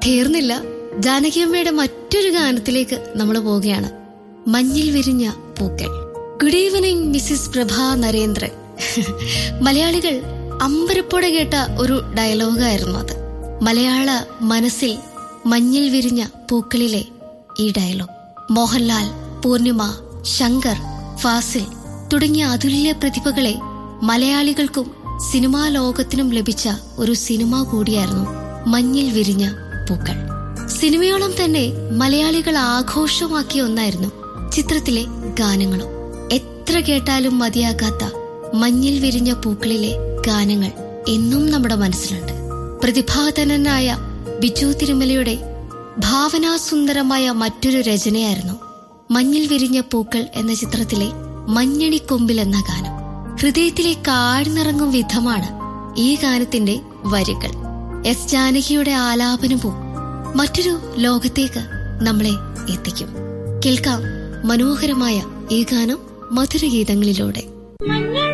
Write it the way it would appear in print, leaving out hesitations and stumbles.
തീർന്നില്ല. ജാനകിയമ്മയുടെ മറ്റൊരു ഗാനത്തിലേക്ക് നമ്മൾ പോവുകയാണ്. മഞ്ഞിൽ വിരിഞ്ഞ പൂക്കൾ. ഗുഡ് ഈവനിങ് മിസ്സിസ് പ്രഭാ നരേന്ദ്രൻ. മലയാളികൾ അമ്പരപ്പോടെ കേട്ട ഒരു ഡയലോഗായിരുന്നു അത്. മലയാള മനസ്സിൽ മഞ്ഞിൽ വിരിഞ്ഞ പൂക്കളിലെ ഈ ഡയലോഗ് മോഹൻലാൽ, പൂർണിമ, ശങ്കർ, ഫാസിൽ തുടങ്ങിയ അതുല്യ പ്രതിഭകളെ മലയാളികൾക്കും സിനിമാ ലോകത്തിനും ലഭിച്ച ഒരു സിനിമ കൂടിയായിരുന്നു മഞ്ഞിൽ വിരിഞ്ഞ പൂക്കൾ. സിനിമയോളം തന്നെ മലയാളികൾ ആഘോഷമാക്കിയ ഒന്നായിരുന്നു ചിത്രത്തിലെ ഗാനങ്ങളും. എത്ര കേട്ടാലും മതിയാകാത്ത മഞ്ഞിൽ വിരിഞ്ഞ പൂക്കളിലെ ഗാനങ്ങൾ എന്നും നമ്മുടെ മനസ്സിലുണ്ട്. പ്രതിഭാധനനായ ബിജു തിരുമലയുടെ ഭാവനാസുന്ദരമായ മറ്റൊരു രചനയായിരുന്നു മഞ്ഞിൽ വിരിഞ്ഞ പൂക്കൾ എന്ന ചിത്രത്തിലെ മഞ്ഞണിക്കൊമ്പിൽ എന്ന ഗാനം. ഹൃദയത്തിലേക്ക് ആഴ്ന്നിറങ്ങും വിധമാണ് ഈ ഗാനത്തിന്റെ വരികൾ. എസ് ജാനകിയുടെ ആലാപനവും മറ്റൊരു ലോകത്തേക്ക് നമ്മളെ എത്തിക്കും. കേൾക്കാം മനോഹരമായ ഈ ഗാനം മധുരഗീതങ്ങളിലൂടെ.